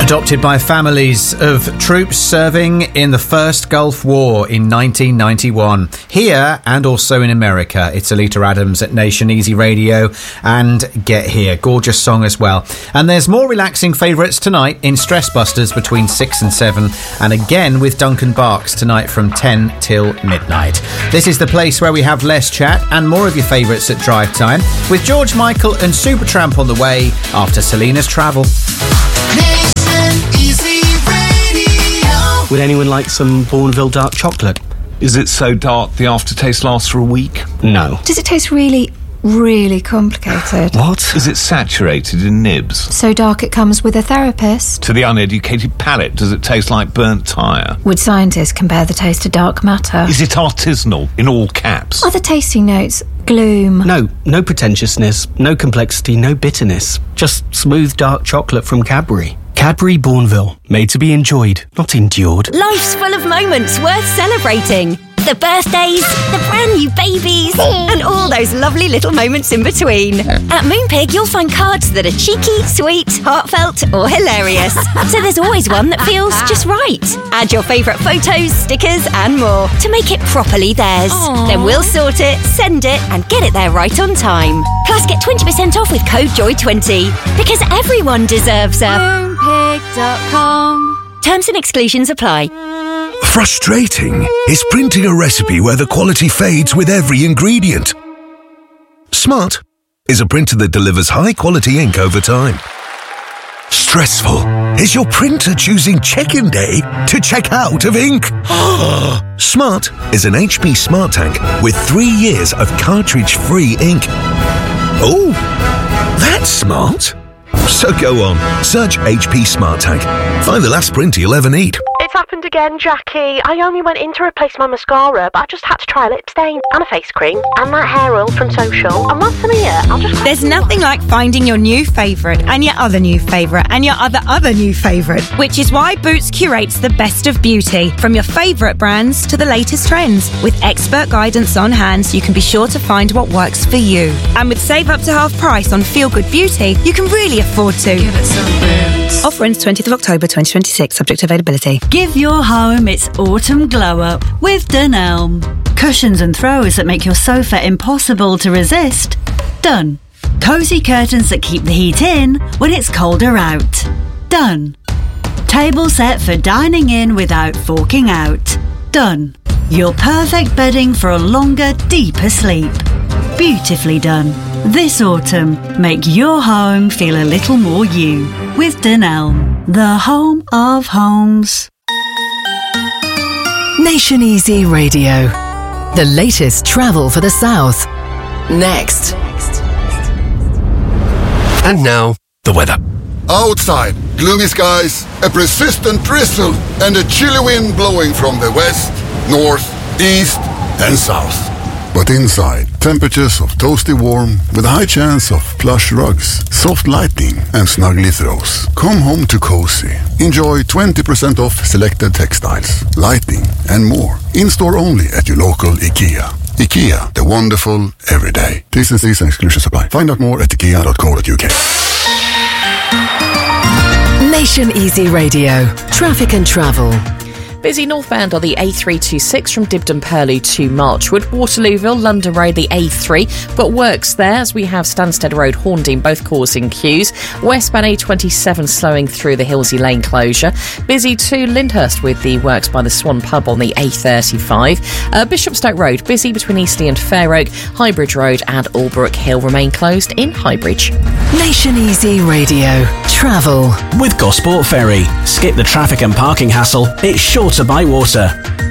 Adopted by families of troops serving in the First Gulf War in 1991. Here and also in America. It's Alita Adams at Nation Easy Radio and Get Here. Gorgeous song as well. And there's more relaxing favourites tonight in Stress Busters between 6 and 7. And again with Duncan Barks tonight from 10 till midnight. This is the place where we have less chat and more of your favourites at drive time. With George Michael and Supertramp on the way after Selena's Travel. Would anyone like some Bourneville dark chocolate? Is it so dark the aftertaste lasts for a week? No. Does it taste really, really complicated? What? Is it saturated in nibs? So dark it comes with a therapist? To the uneducated palate, does it taste like burnt tyre? Would scientists compare the taste to dark matter? Is it artisanal, in all caps? Are the tasting notes gloom? No pretentiousness, no complexity, no bitterness. Just smooth dark chocolate from Cadbury. Cadbury Bourneville, made to be enjoyed, not endured. Life's full of moments worth celebrating. The birthdays, the brand new babies, and all those lovely little moments in between. At Moonpig, you'll find cards that are cheeky, sweet, heartfelt, or hilarious. So there's always one that feels just right. Add your favourite photos, stickers, and more to make it properly theirs. Then we'll sort it, send it, and get it there right on time. Plus, get 20% off with code JOY20 because everyone deserves a Moonpig.com. Terms and exclusions apply. Frustrating is printing a recipe where the quality fades with every ingredient. Smart is a printer that delivers high-quality ink over time. Stressful is your printer choosing check-in day to check out of ink. Smart is an HP Smart Tank with 3 years of cartridge-free ink. Oh, that's smart. So go on, search HP Smart Tank. Find the last printer you'll ever need. It's happened again, Jackie. I only went in to replace my mascara, but I just had to try a lip stain and a face cream and that hair oil from Social. And once I'm here, I'll just... There's nothing like finding your new favourite and your other new favourite and your other new favourite, which is why Boots curates the best of beauty, from your favourite brands to the latest trends. With expert guidance on hand, so you can be sure to find what works for you. And with save up to half price on Feel Good Beauty, you can really afford to. Give it some Boots. Offer ends 20th of October 2026, subject to availability. Give your home its autumn glow-up with Dunelm. Cushions and throws that make your sofa impossible to resist. Done. Cosy curtains that keep the heat in when it's colder out. Done. Table set for dining in without forking out. Done. Your perfect bedding for a longer, deeper sleep. Beautifully done. This autumn, make your home feel a little more you with Dunelm, the home of homes. Nation Easy Radio. The latest travel for the South. Next. And now, the weather. Outside, gloomy skies, a persistent drizzle, and a chilly wind blowing from the west, north, east, and south. But inside, temperatures of toasty warm with a high chance of plush rugs, soft lighting, and snuggly throws. Come home to cozy. Enjoy 20% off selected textiles, lighting, and more. In-store only at your local IKEA. IKEA, the wonderful everyday. T's and exclusions apply. Find out more at ikea.co.uk. Nation Easy Radio. Traffic and travel. Busy northbound on the A326 from Dibden Purley to Marchwood, Waterlooville, London Road, the A3, but works there as we have Stansted Road, Horndean, both causing queues. Westbound A27 slowing through the Hillsey Lane closure. Busy to Lyndhurst with the works by the Swan Pub on the A35. Bishopstoke Road, busy between Eastleigh and Fair Oak. Highbridge Road and Albrook Hill remain closed in Highbridge. Nation Easy Radio. Travel. With Gosport Ferry. Skip the traffic and parking hassle. It's shorter by water.